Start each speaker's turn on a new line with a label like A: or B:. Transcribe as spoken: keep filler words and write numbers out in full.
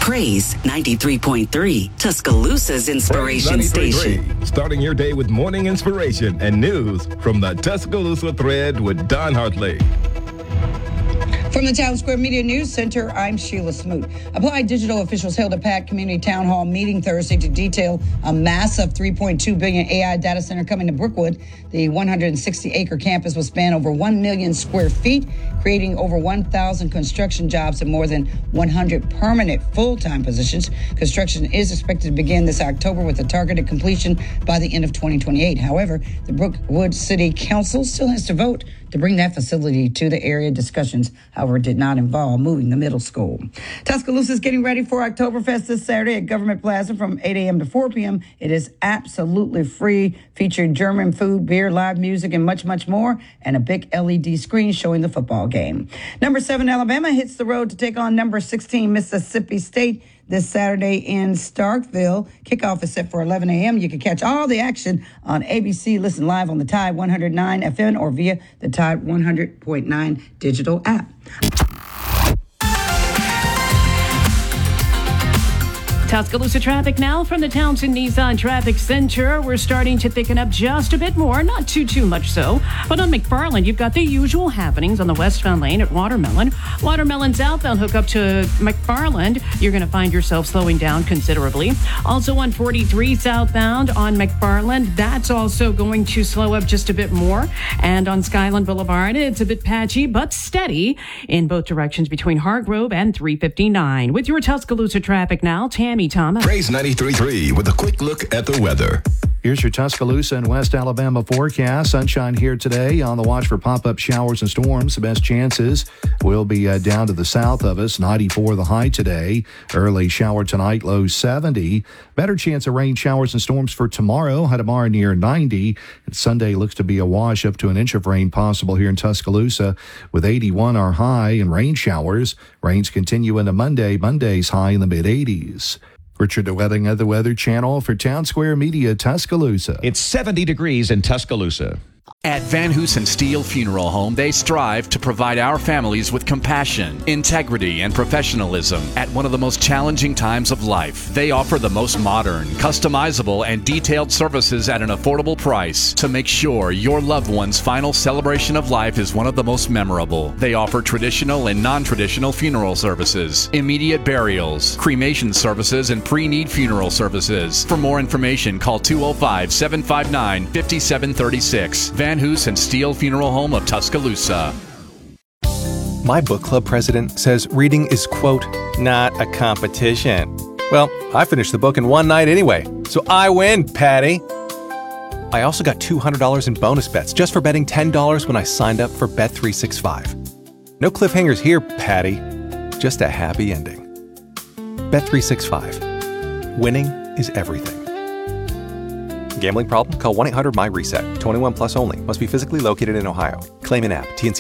A: Praise ninety-three point three, Tuscaloosa's inspiration station.
B: Starting your day with morning inspiration and news from the Tuscaloosa Thread with Don Hartley.
C: From the Town Square Media News Center, I'm Sheila Smoot. Applied Digital officials held a packed community town hall meeting Thursday to detail a massive three point two billion dollars A I data center coming to Brookwood. The one hundred sixty acre campus will span over one million square feet, creating over one thousand construction jobs and more than one hundred permanent full-time positions. Construction is expected to begin this October with a targeted completion by the end of twenty twenty-eight. However, the Brookwood City Council still has to vote to bring that facility to the area. Discussions, however, did not involve moving the middle school. Tuscaloosa is getting ready for Oktoberfest this Saturday at Government Plaza from eight a.m. to four p.m. It is absolutely free, featuring German food, beer, live music, and much, much more, and a big L E D screen showing the football game. Number seven, Alabama hits the road to take on number sixteen, Mississippi State, this Saturday in Starkville. Kickoff is set for eleven a.m. You can catch all the action on A B C. Listen live on the Tide one hundred nine F M or via the Tide one hundred point nine digital app.
D: Tuscaloosa traffic now from the Townsend Nissan Traffic Center. We're starting to thicken up just a bit more, not too, too much so. But on McFarland, you've got the usual happenings on the westbound lane at Watermelon. Watermelon southbound hook up to McFarland. You're going to find yourself slowing down considerably. Also on forty-three southbound on McFarland, that's also going to slow up just a bit more. And on Skyland Boulevard, it's a bit patchy but steady in both directions between Hargrove and three fifty-nine. With your Tuscaloosa traffic now, Tammy Thomas.
B: Praise ninety-three point three with a quick look at the weather.
E: Here's your Tuscaloosa and West Alabama forecast. Sunshine here today. On the watch for pop-up showers and storms. The best chances will be uh, down to the south of us. ninety-four the high today. Early shower tonight, low seventy. Better chance of rain showers and storms for tomorrow. High tomorrow near ninety. And Sunday looks to be a wash, up to an inch of rain possible here in Tuscaloosa with eighty-one our high and rain showers. Rains continue into Monday. Monday's high in the mid-eighties. Richard DeWetting of the Weather Channel for Town Square Media, Tuscaloosa.
F: It's seventy degrees in Tuscaloosa.
G: At Van Hoosen Steel Funeral Home, they strive to provide our families with compassion, integrity, and professionalism at one of the most challenging times of life. They offer the most modern, customizable, and detailed services at an affordable price to make sure your loved one's final celebration of life is one of the most memorable. They offer traditional and non-traditional funeral services, immediate burials, cremation services, and pre-need funeral services. For more information, call two oh five, seven five nine, five seven three six. Van Hoosen Steel Funeral Home of Tuscaloosa.
H: My book club president says reading is, quote, not a competition. Well, I finished the book in one night anyway, so I win, Patty. I also got two hundred dollars in bonus bets just for betting ten dollars when I signed up for Bet three sixty-five. No cliffhangers here, Patty. Just a happy ending. Bet three sixty-five. Winning is everything. Gambling problem? Call one eight hundred my reset. twenty-one plus only. Must be physically located in Ohio. Claim in app. T N C